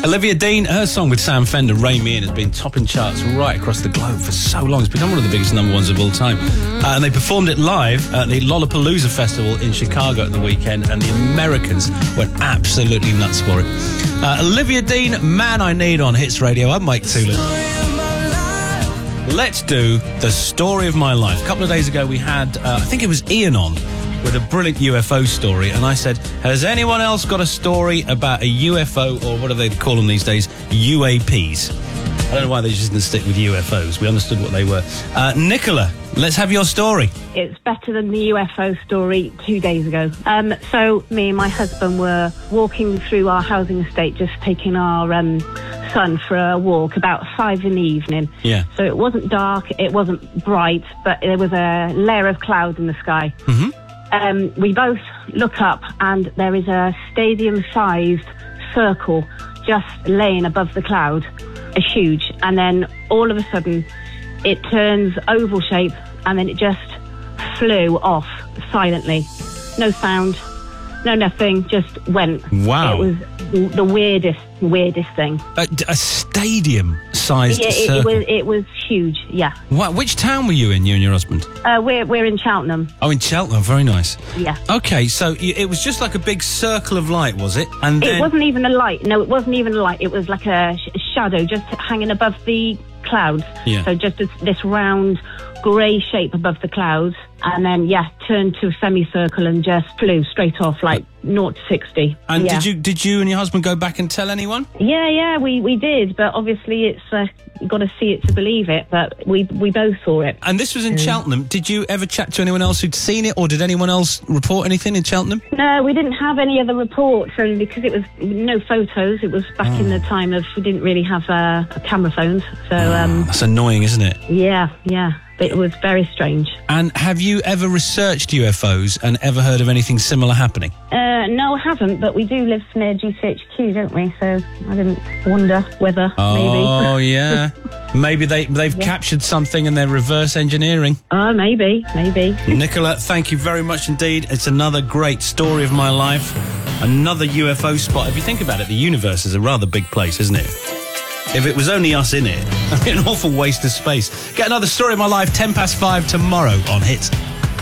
Olivia Dean, her song with Sam Fender, Rain Me In, has been topping charts right across the globe for so long. It's become one of the biggest number ones of all time. And they performed it live at the Lollapalooza Festival in Chicago at the weekend, and the Americans went absolutely nuts for it. Olivia Dean, Man I Need on Hits Radio. I'm Mike Toolan. Let's do the story of my life. A couple of days ago we had, I think it was Ian on, with a brilliant UFO story, and I said, has anyone else got a story about a UFO, or what do they call them these days, UAPs? I don't know why they just didn't stick with UFOs. We understood what they were. Nicola, let's have your story. It's better than the UFO story 2 days ago. So me and my husband were walking through our housing estate, just taking our son for a walk about 5 in the evening. Yeah. So it wasn't dark, it wasn't bright, but there was a layer of cloud in the sky. Mm-hmm. We both look up, and there is a stadium-sized circle just laying above the cloud. It's huge. And then all of a sudden, it turns oval shape, and then it just flew off silently. No sound, no nothing, just went. Wow. It was the weirdest thing. A stadium-sized circle? It was huge, yeah. What, which town were you in, you and your husband? We're in Cheltenham. Oh, in Cheltenham, very nice. Yeah. Okay, so it was just like a big circle of light, was it? And then... It wasn't even a light. No, it wasn't even a light. It was like a shadow just hanging above the clouds. Yeah. So just this round grey shape above the clouds, and then turned to a semicircle and just flew straight off, like 0 to 60. And did you and your husband go back and tell anyone? Yeah, we did, but obviously it's you got to see it to believe it. But we both saw it. And this was in Cheltenham. Did you ever chat to anyone else who'd seen it, or did anyone else report anything in Cheltenham? No, we didn't have any other reports, only because it was no photos. It was back in the time of, we didn't really have camera phones, so that's annoying, isn't it? Yeah. But it was very strange. And have you ever researched UFOs and ever heard of anything similar happening? No, I haven't, but we do live near GCHQ, don't we? So I didn't wonder whether, maybe. Oh, yeah. Maybe they've captured something and they're reverse engineering. Oh, maybe. Nicola, thank you very much indeed. It's another great story of my life. Another UFO spot. If you think about it, the universe is a rather big place, isn't it? If it was only us in it, it'd be an awful waste of space. Get another story of my life, 5:10 tomorrow on Hits.